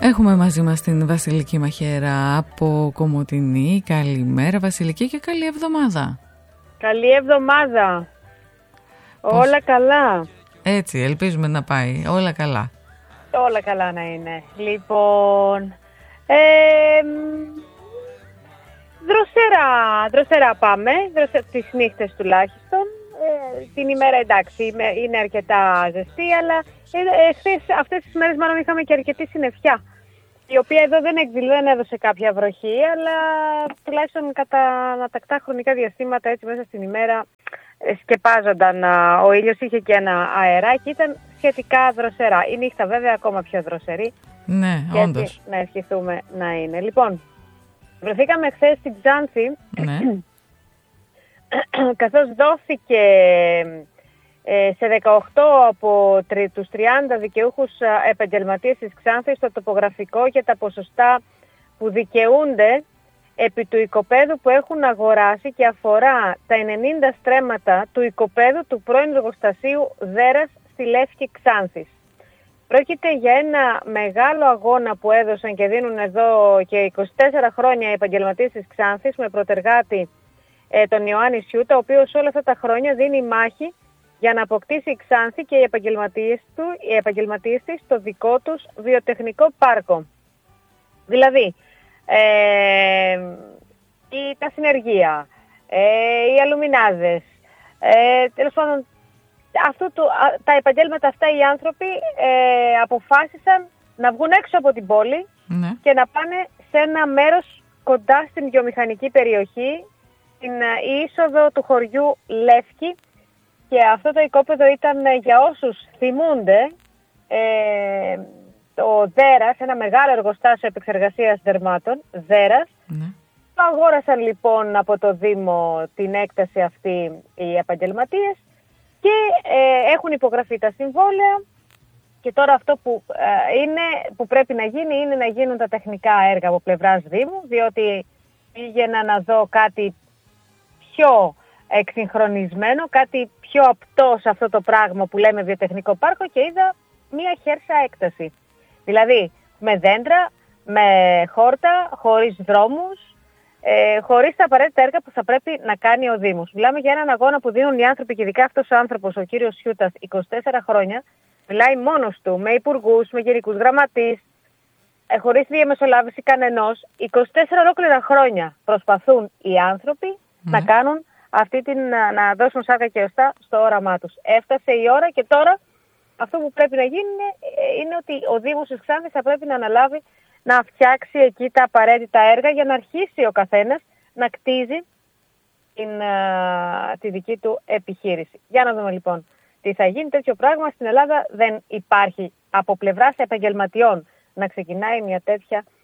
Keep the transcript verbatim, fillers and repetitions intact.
Έχουμε μαζί μας την Βασιλική Μαχαίρα από Κομοτηνή. Καλημέρα Βασιλική και καλή εβδομάδα. Καλή εβδομάδα. Πώς... Όλα καλά. Έτσι, ελπίζουμε να πάει. Όλα καλά. Όλα καλά να είναι. Λοιπόν, ε, δροσερά, δροσερά πάμε, δροσερά, τις νύχτες τουλάχιστον. Ε, την ημέρα εντάξει, είναι αρκετά ζεστή, αλλά ε, χθες, αυτές τις μέρες μάλλον είχαμε και αρκετή συννεφιά, η οποία εδώ δεν, εκδηλώ, δεν έδωσε κάποια βροχή, αλλά τουλάχιστον κατά ανατακτά χρονικά διαστήματα έτσι μέσα στην ημέρα σκεπάζονταν. Ο ήλιος είχε και ένα αεράκι, ήταν σχετικά δροσερά. Η νύχτα βέβαια ακόμα πιο δροσερή. Ναι, και όντως. Έτσι, να ευχηθούμε να είναι. Λοιπόν, βρεθήκαμε χθες στην Ξάνθη, ναι. καθώς δόθηκε ε, σε δεκαοκτώ από τρι, τους τριάντα δικαιούχους επαγγελματίες της Ξάνθης το τοπογραφικό για τα ποσοστά που δικαιούνται επί του οικοπαίδου που έχουν αγοράσει και αφορά τα ενενήντα στρέμματα του οικοπαίδου του πρώην εργοστασίου Δέρας στη Λεύκη Ξάνθης. Πρόκειται για ένα μεγάλο αγώνα που έδωσαν και δίνουν εδώ και είκοσι τέσσερα χρόνια οι επαγγελματίες της Ξάνθης με πρωτεργάτη ε, τον Ιωάννη Σιούτα, ο οποίος όλα αυτά τα χρόνια δίνει μάχη για να αποκτήσει η Ξάνθη και οι επαγγελματίες, του, οι επαγγελματίες της το δικό τους βιοτεχνικό πάρκο. Δηλαδή, Ε, η, τα συνεργεία, ε, οι αλουμινάδες, ε, τέλος πάντων, αυτού του, α, τα επαγγέλματα αυτά οι άνθρωποι ε, αποφάσισαν να βγουν έξω από την πόλη, ναι, και να πάνε σε ένα μέρος κοντά στην βιομηχανική περιοχή, στην είσοδο του χωριού Λεύκη, και αυτό το οικόπεδο ήταν για όσους θυμούνται ε, το Δέρας, ένα μεγάλο εργοστάσιο επεξεργασίας δερμάτων, Δέρας. Ναι. Το αγόρασαν λοιπόν από το Δήμο την έκταση αυτή οι επαγγελματίες και ε, έχουν υπογραφεί τα συμβόλαια, και τώρα αυτό που, ε, είναι, που πρέπει να γίνει είναι να γίνουν τα τεχνικά έργα από πλευράς Δήμου, διότι πήγαινα να δω κάτι πιο εξυγχρονισμένο, κάτι πιο απτό σε αυτό το πράγμα που λέμε βιοτεχνικό πάρκο, και είδα μία χέρσα έκταση. Δηλαδή με δέντρα, με χόρτα, χωρίς δρόμους, ε, χωρίς τα απαραίτητα έργα που θα πρέπει να κάνει ο Δήμος. Μιλάμε για έναν αγώνα που δίνουν οι άνθρωποι, και ειδικά αυτός ο άνθρωπος, ο κύριος Σιούτας, είκοσι τέσσερα χρόνια, μιλάει μόνος του, με υπουργούς, με γενικούς γραμματείς, ε, χωρίς διαμεσολάβηση κανενός. είκοσι τέσσερα ολόκληρα χρόνια προσπαθούν οι άνθρωποι mm. να κάνουν αυτή την, να δώσουν σάρκα και οστά στο όραμά τους. Έφτασε η ώρα, και τώρα αυτό που πρέπει να γίνει είναι, είναι ότι ο Δήμος της Ξάνθης θα πρέπει να αναλάβει να φτιάξει εκεί τα απαραίτητα έργα για να αρχίσει ο καθένας να κτίζει την, α, τη δική του επιχείρηση. Για να δούμε λοιπόν τι θα γίνει. Τέτοιο πράγμα στην Ελλάδα δεν υπάρχει από πλευράς επαγγελματιών να ξεκινάει μια τέτοια